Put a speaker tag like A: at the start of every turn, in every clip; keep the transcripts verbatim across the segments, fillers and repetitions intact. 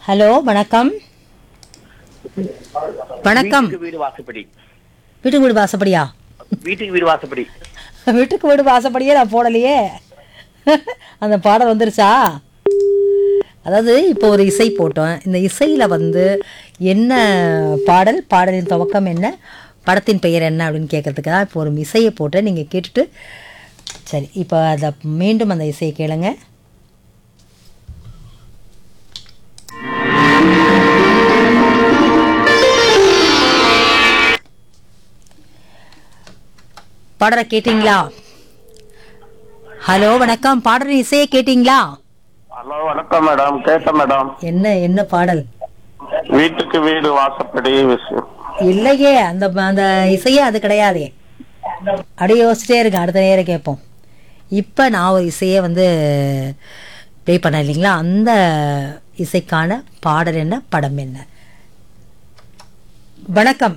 A: Hello வணக்கம். வணக்கம்.
B: வீட்டுக்கு வீடு வாசப்படி.
A: வீட்டுக்கு வீடு வாசப்படியா?
B: வீட்டுக்கு வீடு வாசப்படி.
A: வீட்டுக்கு வீடு வாசப்படியே நான் போடலையே. அந்த பாடல் வந்துருச்சா? அதாவது இப்போ ஒரு இசை போட்டோம். இந்த இசையில் வந்து என்ன பாடல், பாடலின் துவக்கம் என்ன, படத்தின் பெயர் என்ன அப்படின்னு கேட்கறதுக்கு தான் இப்போ ஒரு இசையை போட்டு நீங்கள் கேட்டுட்டு, சரி இப்போ அதை மீண்டும் அந்த இசையை கேளுங்க. பாடலை கேட்டீங்களா? ஹலோ வணக்கம். பாடல் இசையை கேட்டீங்களா?
B: ஹலோ வணக்கம் மேடம். கேட்ட மேடம்.
A: என்ன என்ன பாடல்?
B: வீட்டுக்கு வீடு வாசப்படி விஷயம்
A: இல்லையே, அந்த அந்த இசையே அது கிடையாதே. அப்படியே யோசிச்சிட்டே இருக்கு, அடுத்த நேரம் கேட்போம். இப்போ நான் ஒரு இசையை வந்து ப்ளே பண்ண இல்லைங்களா, அந்த இசைக்கான பாடல் என்ன, படம் என்ன? வணக்கம்.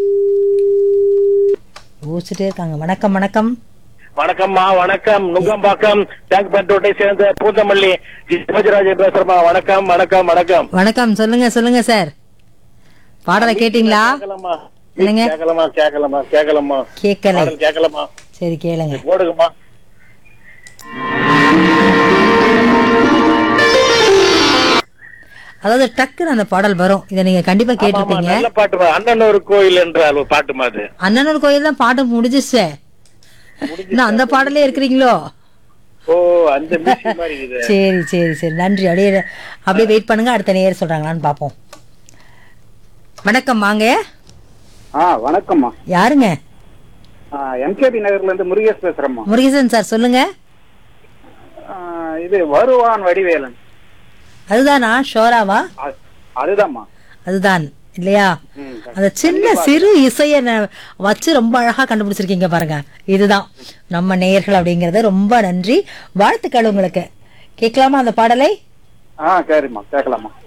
A: யோசிச்சுட்டே இருக்காங்க. வணக்கம் வணக்கம்
B: வணக்கம்மா. வணக்கம். நுங்கம்பாக்கம் டேங்க் பண்டோட்டை சேர்ந்த பூந்தமல்லி சிவராஜன் பேசுறமா. வணக்கம் வணக்கம் வணக்கம்
A: வணக்கம். சொல்லுங்க சொல்லுங்க சார். பாடலை கேட்டீங்களா? இல்லைங்க,
B: கேட்கலாமா கேட்கலாமா கேட்கலாமா
A: கேட்கல.
B: கேட்கலாமா?
A: சரி கேளுங்க.
B: போடுங்கம்மா.
A: அதாவது டக்குன்னு அந்த பாடல் வரும். இதை நீங்க கண்டிப்பா கேட்டிருப்பீங்க.
B: நல்ல பாட்டு. அண்ணன் ஒரு கோயில் என்ற பாட்டு மாதிரி.
A: அண்ணனூர் கோயில் தான் பாட்டு முடிஞ்சிச்சு. இன்னும் அந்த பாடலே இருக்கிறீங்களோ?
B: ஓ, அந்த மியூசிக் மாதிரி இது.
A: சரி சரி சரி, நன்றி. அப்படியே அப்படியே வெயிட் பண்ணுங்க, அடுத்த நேரம் சொல்றாங்களான்னு பாப்போம். வணக்கம். வாங்க.
C: ஆ வணக்கம்மா.
A: யாருங்க?
C: எம்கேபி நகர்ல இருந்து முருகேஷ் பேசுறேம்மா.
A: முருகேசன் சார் சொல்லுங்க.
C: இது வருவான் வடிவேலன்.
A: அதுதானா? ஷோராவா?
C: அதுதான்மா.
A: அதுதான் இல்லையா? அந்த சின்ன சிறு இசைய வச்சு ரொம்ப அழகா கண்டுபிடிச்சிருக்கீங்க பாருங்க. இதுதான் நம்ம நேயர்கள் அப்படிங்கறது. ரொம்ப நன்றி, வாழ்த்துக்கள் உங்களுக்கு. கேட்கலாமா அந்த பாடலை?
C: ஆ சரிம்மா, கேட்கலாமா.